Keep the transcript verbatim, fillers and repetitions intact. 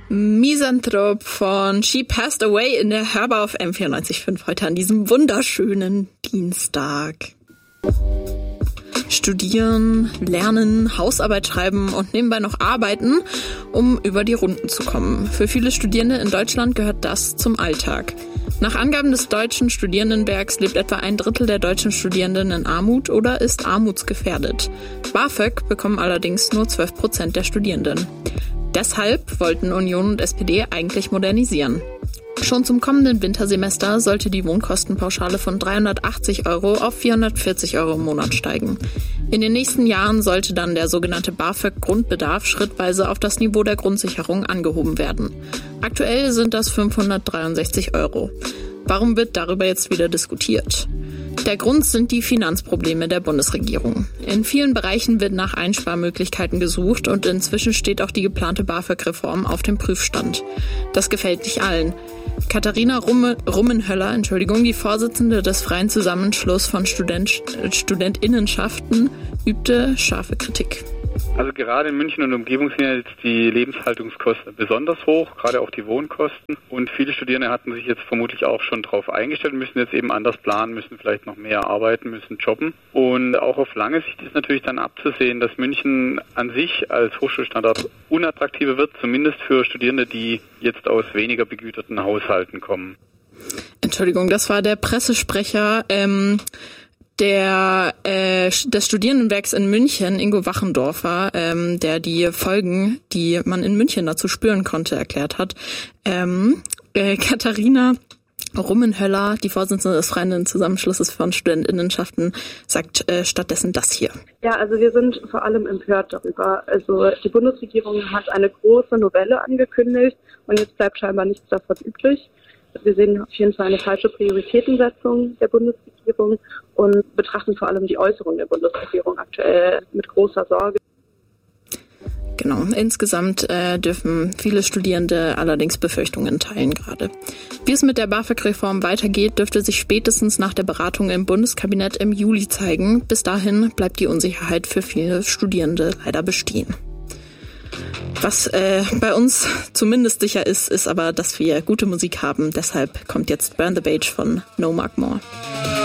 Misanthrop von She Passed Away in der Hörbar auf M vierundneunzig Komma fünf heute an diesem wunderschönen Dienstag. Studieren, lernen, Hausarbeit schreiben und nebenbei noch arbeiten, um über die Runden zu kommen. Für viele Studierende in Deutschland gehört das zum Alltag. Nach Angaben des Deutschen Studierendenwerks lebt etwa ein Drittel der deutschen Studierenden in Armut oder ist armutsgefährdet. BAföG bekommen allerdings nur zwölf Prozent der Studierenden. Deshalb wollten Union und S P D eigentlich modernisieren. Schon zum kommenden Wintersemester sollte die Wohnkostenpauschale von dreihundertachtzig Euro auf vierhundertvierzig Euro im Monat steigen. In den nächsten Jahren sollte dann der sogenannte BAföG-Grundbedarf schrittweise auf das Niveau der Grundsicherung angehoben werden. Aktuell sind das fünfhundertdreiundsechzig Euro. Warum wird darüber jetzt wieder diskutiert? Der Grund sind die Finanzprobleme der Bundesregierung. In vielen Bereichen wird nach Einsparmöglichkeiten gesucht und inzwischen steht auch die geplante BAföG-Reform auf dem Prüfstand. Das gefällt nicht allen. Katharina Rumme, Rummenhöller, Entschuldigung, die Vorsitzende des Freien Zusammenschluss von Student, StudentInnenschaften, übte scharfe Kritik. Also gerade in München und Umgebung sind jetzt die Lebenshaltungskosten besonders hoch, gerade auch die Wohnkosten. Und viele Studierende hatten sich jetzt vermutlich auch schon darauf eingestellt, müssen jetzt eben anders planen, müssen vielleicht noch mehr arbeiten, müssen jobben. Und auch auf lange Sicht ist natürlich dann abzusehen, dass München an sich als Hochschulstandort unattraktiver wird, zumindest für Studierende, die jetzt aus weniger begüterten Haushalten kommen. Entschuldigung, das war der Pressesprecher ähm Der äh, des Studierendenwerks in München, Ingo Wachendorfer, ähm, der die Folgen, die man in München dazu spüren konnte, erklärt hat. Ähm, äh, Katharina Rummenhöller, die Vorsitzende des Freien Zusammenschlusses von StudentInnenschaften, sagt äh, stattdessen das hier. Ja, also wir sind vor allem empört darüber. Also die Bundesregierung hat eine große Novelle angekündigt und jetzt bleibt scheinbar nichts davon übrig. Wir sehen auf jeden Fall eine falsche Prioritätensetzung der Bundesregierung und betrachten vor allem die Äußerung der Bundesregierung aktuell mit großer Sorge. Genau, insgesamt äh, dürfen viele Studierende allerdings Befürchtungen teilen gerade. Wie es mit der BAföG-Reform weitergeht, dürfte sich spätestens nach der Beratung im Bundeskabinett im Juli zeigen. Bis dahin bleibt die Unsicherheit für viele Studierende leider bestehen. Was äh, bei uns zumindest sicher ist, ist aber, dass wir gute Musik haben. Deshalb kommt jetzt Burn the Page von No Mark More.